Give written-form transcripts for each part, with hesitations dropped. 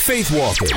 Faith Walking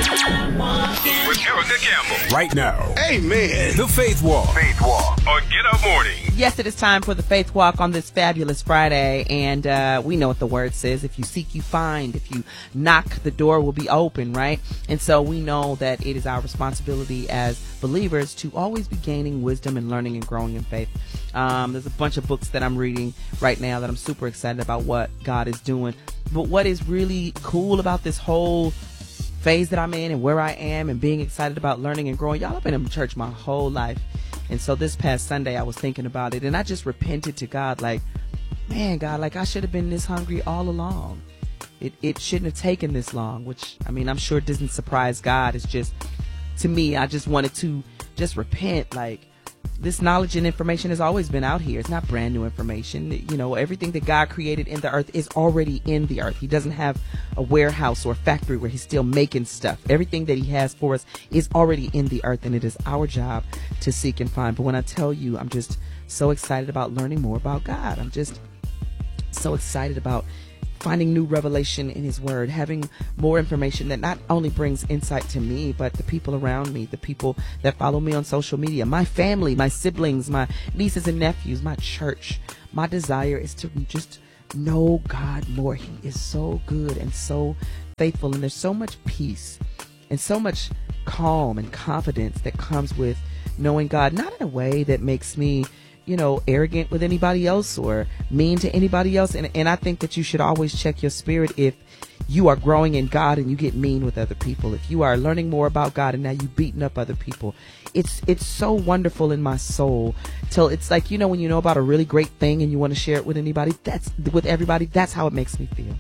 with Erica Campbell. Right now. Amen. The Faith Walk. Faith Walk on Get Up Morning. Yes, it is time for the Faith Walk on this fabulous Friday, and we know what the word says. If you seek, you find. If you knock, the door will be open, right? And so we know that it is our responsibility as believers to always be gaining wisdom and learning and growing in faith. There's a bunch of books that I'm reading right now that I'm super excited about what God is doing. But what is really cool about this whole phase that I'm in and where I am and being excited about learning and growing, y'all, I've been in church my whole life. And so this past Sunday, I was thinking about it, and I just repented to God, like, man, God, like I should have been this hungry all along. It shouldn't have taken this long, which, I mean, I'm sure it doesn't surprise God. It's just, to me, I just wanted to just repent. Like, this knowledge and information has always been out here. It's not brand new information. You know, everything that God created in the earth is already in the earth. He doesn't have a warehouse or a factory where he's still making stuff. Everything that he has for us is already in the earth, and it is our job to seek and find. But when I tell you, I'm just so excited about learning more about God. I'm just so excited about finding new revelation in his word, having more information that not only brings insight to me, but the people around me, the people that follow me on social media, my family, my siblings, my nieces and nephews, my church. My desire is to just know God more. He is so good and so faithful, and there's so much peace and so much calm and confidence that comes with knowing God, not in a way that makes me, you know, arrogant with anybody else or mean to anybody else. And I think that you should always check your spirit if you are growing in God and you get mean with other people. If you are learning more about God and now you beating up other people, it's so wonderful in my soul till it's like, you know, when you know about a really great thing and you want to share it with anybody, with everybody, that's how it makes me feel.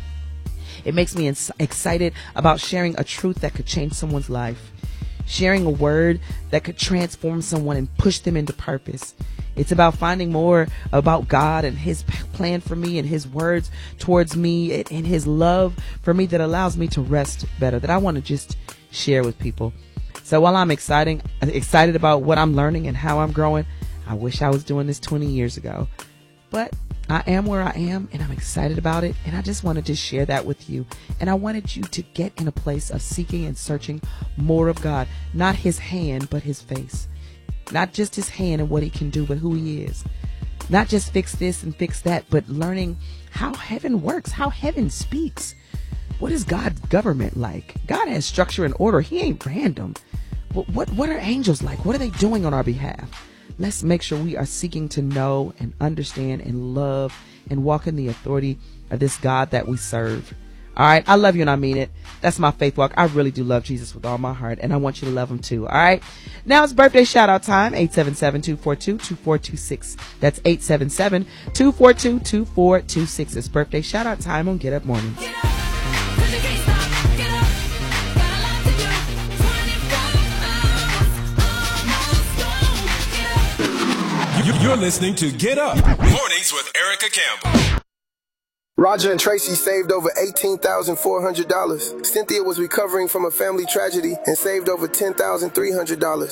It makes me excited about sharing a truth that could change someone's life, sharing a word that could transform someone and push them into purpose. It's about finding more about God and his plan for me and his words towards me and his love for me that allows me to rest better, that I want to just share with people. So while I'm excited about what I'm learning and how I'm growing, I wish I was doing this 20 years ago. But I am where I am, and I'm excited about it, and I just wanted to share that with you. And I wanted you to get in a place of seeking and searching more of God, not his hand, but his face. Not just his hand and what he can do, but who he is. Not just fix this and fix that, but learning how heaven works, how heaven speaks. What is God's government like? God has structure and order. He ain't random. What are angels like? What are they doing on our behalf? Let's make sure we are seeking to know and understand and love and walk in the authority of this God that we serve. All right. I love you and I mean it. That's my faith walk. I really do love Jesus with all my heart, and I want you to love him too. All right. Now it's birthday shout out time. 877-242-2426. That's 877-242-2426. It's birthday shout out time on Get Up Morning. You're listening to Get Up Mornings with Erica Campbell. Roger and Tracy saved over $18,400. Cynthia was recovering from a family tragedy and saved over $10,300.